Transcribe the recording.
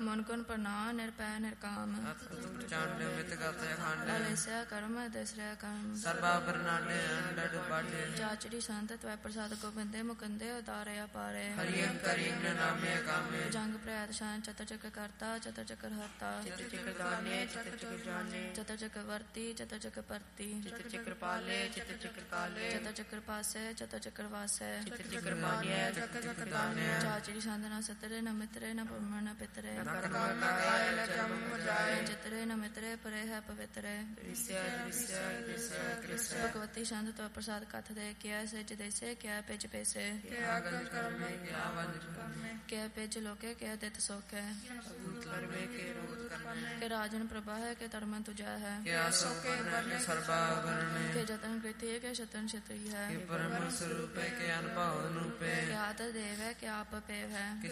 ਮਨ ਕੁਨ ਪ੍ਰਣਾ ਨਿਰਪੈ ਨਿਰਕਾਮ ਚਾਂਡੇ ਮਿਤ ਗਤ ਅਖੰਡ ਅਲੇਸਿਆ ਕਰਮ ਦਸਰਿਆ ਕਰਮ ਸਰਬਾ ਬਰਨਾਡੇ ਅੰਡੜ ਬਾਡੇ ਚਾਚੜੀ ਸੰਤ ਤਵੈ ਪ੍ਰਸਾਦ ਗੋਬਿੰਦੇ ਮੁਕੰਦੇ ਉਤਾਰਿਆ ਪਾਰੇ ਹਰੀ ਕਰੀ ਨਾਮੇ ਕਾਮੇ ਜੰਗ ਪ੍ਰੈਤ ਸ਼ਾਨ ਚਤੁਰ ਚੱਕ ਕਰਤਾ ਚਤੁਰ ਚੱਕਰ ਹਰਤਾ ਚਿਤ ਚਿਕਰ ਦਾਨੇ ਚਿਤ ਚਿਕਰ ਜਾਣੇ ਚਤੁਰ ਚੱਕ ਵਰਤੀ ਚਤੁਰ ਚੱਕ ਪਰਤੀ ਚਿਤ ਚਿਕਰ ਪਾਲੇ ਚਿਤ ਚਿਕਰ ਕਾਲੇ ਚਤੁਰ ਚੱਕਰ ਪਾਸੇ ਚਤੁਰ ਚੱਕਰ ਵਾਸੈ ਚਿਤ ਚਿਕਰ ਮਾਨਿਆ ਚਿਤ ਚਿਕਰ ਦਾਨਿਆ ਚਾਚੜੀ ਸੰਤ ਨਾ ਸਤਰੇ ਨ ਮਿਤਰੇ ਨ ਪਰਮਣ ਨ ਪਿਤਰੇ ਕਰਮ ਕਾਇ ਲਜਮ ਵਜਾਏ ਚਿਤਰੇ ਨ ਮਿਤਰੇ ਪਰੇ ਹੈ ਪਵਿੱਤਰੇ ਵਿਸਿਆ ਵਿਸਿਆ ਵਿਸਿਆ ਕ੍ਰਿਸ਼ਨ ਭਗਵਤੀ ਸੰਤ ਤਵੈ ਪ੍ਰਸਾਦ ਕਥ ਦੇ ਕਿਆ ਸਜ ਦੇਸੇ ਕਿਆ ਪਿਜ ਪੈਸੇ ਕਿਆ ਗਨ ਕਰਮੇ ਕਿਆ ਵੰਜ ਕਰਮੇ ਕਿਆ ਪਿਜ ਲੋਕੇ ਕਿਆ ਤਿਤ ਸੋਖੈ ਦੂਤ ਕਰਮੇ ਕੇ ਰੋਧ ਕਰਮੇ ਕਿ ਰਾਜਨ ਪ੍ਰਭਾ ਹੈ ਕਿ ਧਰਮਨ ਤੁਜਾ ਹੈ ਕਿਆ ਸੋਕੇ ਵਰਨੇ ਸਰਬਾ ਵਰਨੇ ਕਿ ਜਤਨ ਕ੍ਰਿਤੀ ਕਿ ਸ਼ਤਨ ਛਤਰੀ ਹੈ ਕਿ ਪਰਮ ਸਰੂਪੇ ਕੇ ਅਨਭਵ ਰੂਪੇ ਕਿ ਆਤ ਦੇਵ ਹੈ ਕਿ ਆਪ ਪੇਵ ਹੈ